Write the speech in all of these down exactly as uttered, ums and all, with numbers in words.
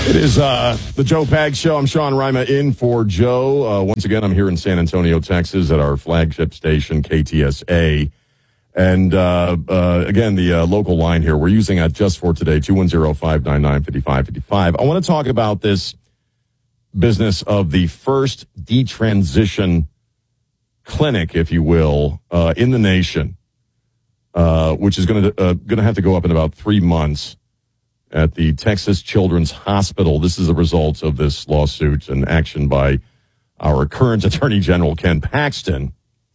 It is uh, the Joe Pags Show. I'm Sean Rima in for Joe. Uh, once again, I'm here in San Antonio, Texas at our flagship station, K T S A. And uh, uh, again, the uh, local line here, we're using it just for today, two one zero, five nine nine, five five five five. I want to talk about this business of the first detransition clinic, if you will, uh, in the nation, uh, which is going to uh, going to have to go up in about three months. At the Texas Children's Hospital. This is the result of this lawsuit and action by our current Attorney General, Ken Paxton,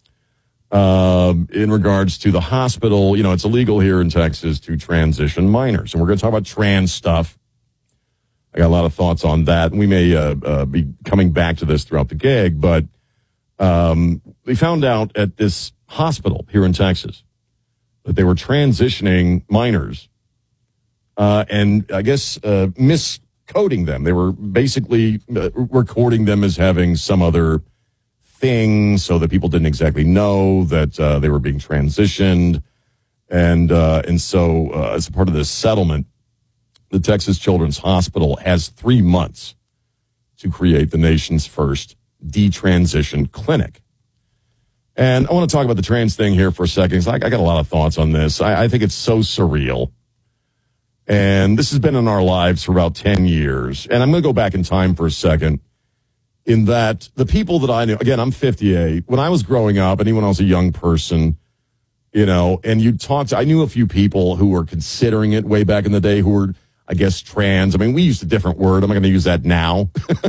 uh, in regards to the hospital. You know, it's illegal here in Texas to transition minors. And we're going to talk about trans stuff. I got a lot of thoughts on that. And we may uh, uh, be coming back to this throughout the gig. But um, we found out at this hospital here in Texas that they were transitioning minors. Uh, and I guess uh, miscoding them. They were basically uh, recording them as having some other thing so that people didn't exactly know that uh, they were being transitioned. And uh, and so uh, as a part of this settlement, the Texas Children's Hospital has three months to create the nation's first detransition clinic. And I want to talk about the trans thing here for a second. I, I got a lot of thoughts on this. I, I think it's so surreal. And this has been in our lives for about ten years. And I'm going to go back in time for a second in that the people that I knew, again, I'm fifty-eight. When I was growing up, and even when I was a young person, you know, and you talked to, I knew a few people who were considering it way back in the day who were, I guess, trans. I mean, we used a different word. I'm not going to use that now.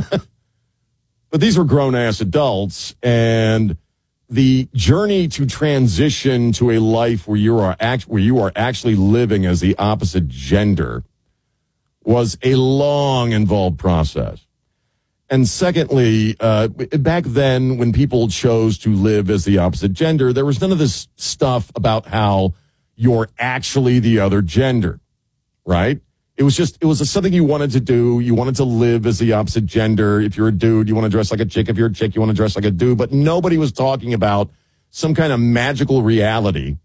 But these were grown-ass adults, and the journey to transition to a life where you are act, where you are actually living as the opposite gender was a long, involved process. And secondly, uh, back then when people chose to live as the opposite gender, there was none of this stuff about how you're actually the other gender, right? It was just, it was something you wanted to do. You wanted to live as the opposite gender. If you're a dude, you want to dress like a chick. If you're a chick, you want to dress like a dude. But nobody was talking about some kind of magical reality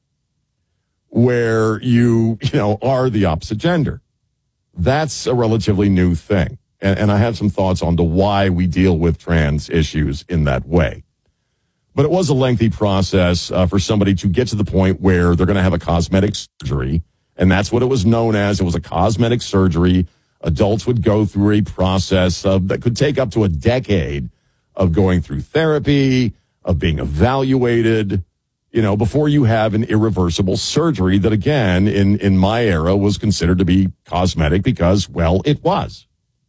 where you, you know, are the opposite gender. That's a relatively new thing. And, and I have some thoughts on to why we deal with trans issues in that way. But it was a lengthy process uh, for somebody to get to the point where they're going to have a cosmetic surgery. And that's what it was known as. It was a cosmetic surgery. Adults would go through a process of, that could take up to a decade of going through therapy, of being evaluated, you know, before you have an irreversible surgery that, again, in, in my era was considered to be cosmetic because, well, it was.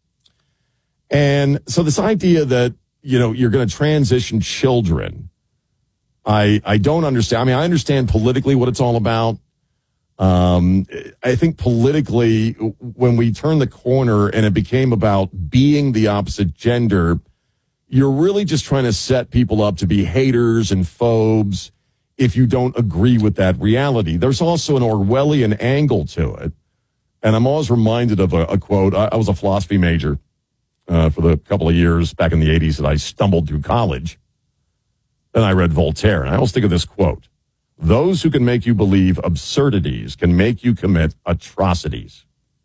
And so this idea that, you know, you're going to transition children, I I don't understand. I mean, I understand politically what it's all about. Um, I think politically, when we turned the corner and it became about being the opposite gender, you're really just trying to set people up to be haters and phobes if you don't agree with that reality. There's also an Orwellian angle to it. And I'm always reminded of a, a quote. I, I was a philosophy major uh, for the couple of years back in the eighties that I stumbled through college. Then I read Voltaire, and I always think of this quote. Those who can make you believe absurdities can make you commit atrocities.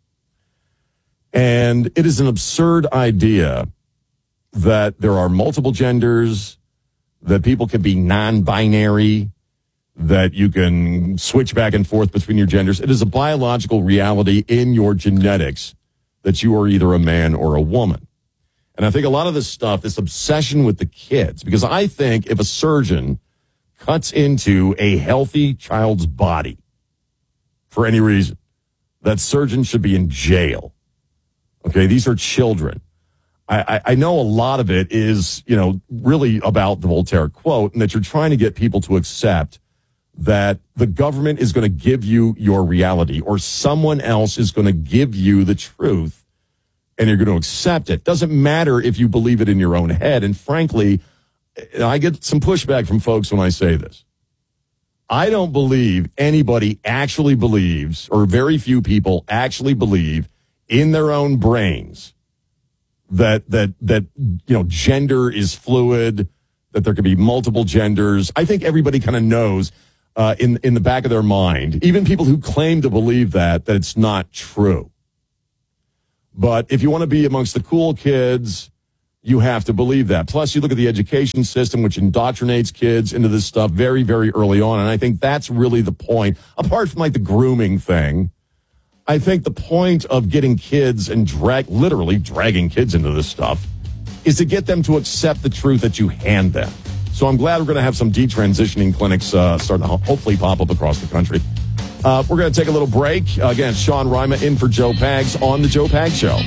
And it is an absurd idea that there are multiple genders, that people can be non-binary, that you can switch back and forth between your genders. It is a biological reality in your genetics that you are either a man or a woman. And I think a lot of this stuff, this obsession with the kids, because I think if a surgeon cuts into a healthy child's body for any reason, that surgeon should be in jail. Okay, these are children. I, I know a lot of it is, you know, really about the Voltaire quote, and that you're trying to get people to accept that the government is going to give you your reality, or someone else is going to give you the truth, and you're going to accept it. Doesn't matter if you believe it in your own head. And frankly, I get some pushback from folks when I say this. I don't believe anybody actually believes, or very few people actually believe in their own brains that, that, that, you know, gender is fluid, that there could be multiple genders. I think everybody kind of knows, uh, in, in the back of their mind, even people who claim to believe that, that it's not true. But if you want to be amongst the cool kids, you have to believe that. Plus, you look at the education system, which indoctrinates kids into this stuff very, very early on. And I think that's really the point. Apart from like the grooming thing, I think the point of getting kids and drag, literally dragging kids into this stuff is to get them to accept the truth that you hand them. So I'm glad we're going to have some detransitioning clinics uh, starting to ho- hopefully pop up across the country. Uh, we're going to take a little break. Uh, again, Sean Rima in for Joe Pags on The Joe Pags Show.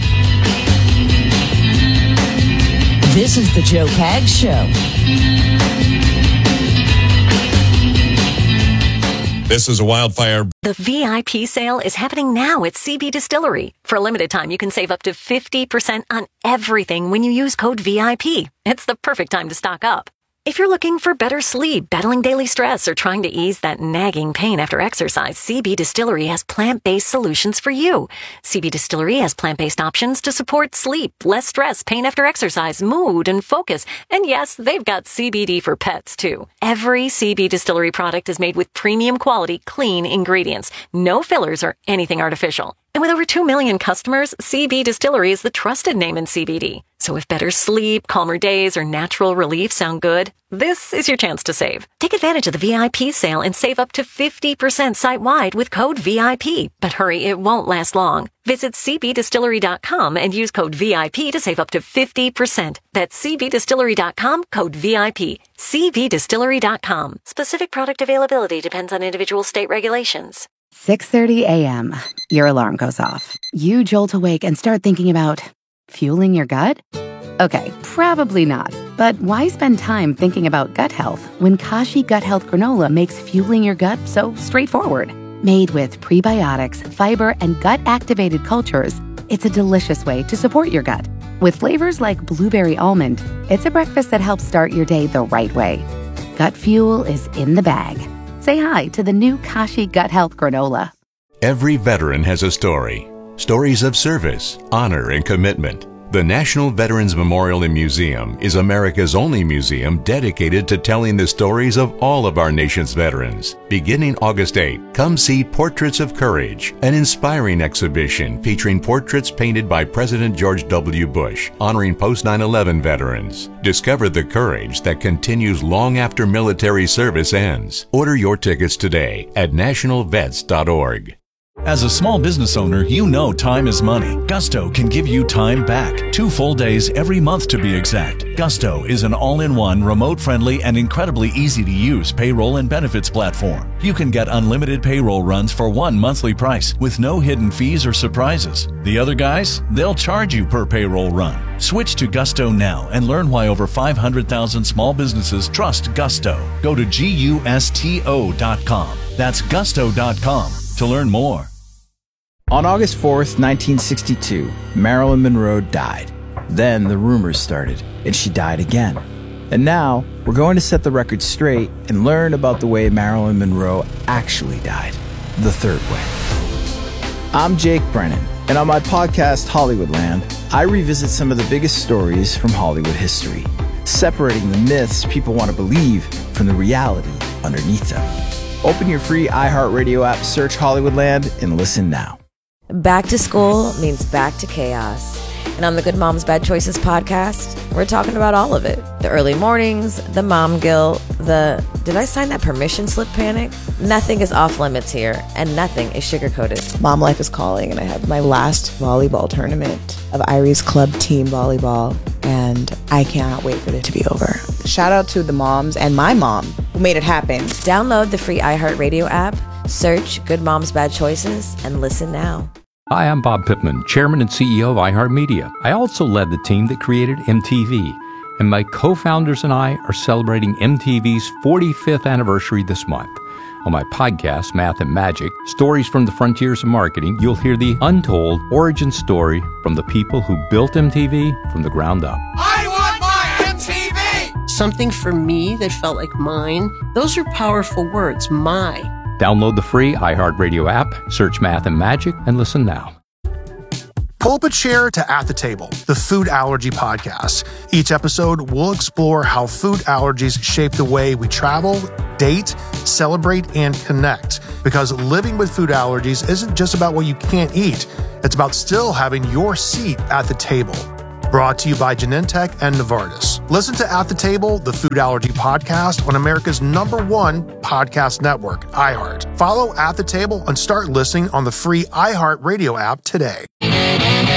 This is The Joe Pags Show. This is a wildfire. The V I P sale is happening now at C B Distillery. For a limited time, you can save up to fifty percent on everything when you use code V I P. It's the perfect time to stock up. If you're looking for better sleep, battling daily stress, or trying to ease that nagging pain after exercise, C B Distillery has plant-based solutions for you. C B Distillery has plant-based options to support sleep, less stress, pain after exercise, mood, and focus. And yes, they've got C B D for pets, too. Every C B Distillery product is made with premium quality, clean ingredients. No fillers or anything artificial. And with over two million customers, C B Distillery is the trusted name in C B D. So if better sleep, calmer days, or natural relief sound good, this is your chance to save. Take advantage of the V I P sale and save up to fifty percent site-wide with code V I P. But hurry, it won't last long. Visit C B distillery dot com and use code V I P to save up to fifty percent. That's C B distillery dot com, code V I P. C B distillery dot com. Specific product availability depends on individual state regulations. six thirty a.m. Your alarm goes off. You jolt awake and start thinking about fueling your gut? Okay, probably not. But why spend time thinking about gut health when Kashi Gut Health Granola makes fueling your gut so straightforward? Made with prebiotics, fiber, and gut-activated cultures, it's a delicious way to support your gut. With flavors like blueberry almond, it's a breakfast that helps start your day the right way. Gut fuel is in the bag. Say hi to the new Kashi Gut Health Granola. Every veteran has a story. Stories of service, honor, and commitment. The National Veterans Memorial and Museum is America's only museum dedicated to telling the stories of all of our nation's veterans. Beginning August eighth, come see Portraits of Courage, an inspiring exhibition featuring portraits painted by President George W. Bush, honoring post nine eleven veterans. Discover the courage that continues long after military service ends. Order your tickets today at national vets dot org. As a small business owner, you know time is money. Gusto can give you time back. Two full days every month to be exact. Gusto is an all-in-one, remote-friendly, and incredibly easy-to-use payroll and benefits platform. You can get unlimited payroll runs for one monthly price with no hidden fees or surprises. The other guys, they'll charge you per payroll run. Switch to Gusto now and learn why over five hundred thousand small businesses trust Gusto. Go to gusto dot com. That's gusto dot com to learn more. On August fourth, nineteen sixty-two, Marilyn Monroe died. Then the rumors started, and she died again. And now, we're going to set the record straight and learn about the way Marilyn Monroe actually died, the third way. I'm Jake Brennan, and on my podcast, Hollywoodland, I revisit some of the biggest stories from Hollywood history, separating the myths people want to believe from the reality underneath them. Open your free iHeartRadio app, search Hollywoodland, and listen now. Back to school means back to chaos. And on the Good Moms Bad Choices podcast, we're talking about all of it. The early mornings, the mom guilt, the did I sign that permission slip panic? Nothing is off limits here, and nothing is sugar-coated. Mom life is calling, and I have my last volleyball tournament of Irie's Club Team Volleyball, and I cannot wait for it to be over. Shout out to the moms and my mom who made it happen. Download the free iHeartRadio app, search Good Moms Bad Choices, and listen now. Hi, I'm Bob Pittman, Chairman and C E O of iHeartMedia. I also led the team that created M T V, and my co-founders and I are celebrating M T V's forty-fifth anniversary this month. On my podcast, Math and Magic, Stories from the Frontiers of Marketing, you'll hear the untold origin story from the people who built M T V from the ground up. I want my M T V! Something for me that felt like mine. Those are powerful words, my. Download the free iHeartRadio app, search Math and Magic, and listen now. Pull up a chair to At the Table, the food allergy podcast. Each episode, we'll explore how food allergies shape the way we travel, date, celebrate, and connect. Because living with food allergies isn't just about what you can't eat. It's about still having your seat at the table. Brought to you by Genentech and Novartis. Listen to At the Table, the food allergy podcast on America's number one podcast network, iHeart. Follow At the Table and start listening on the free iHeart Radio app today.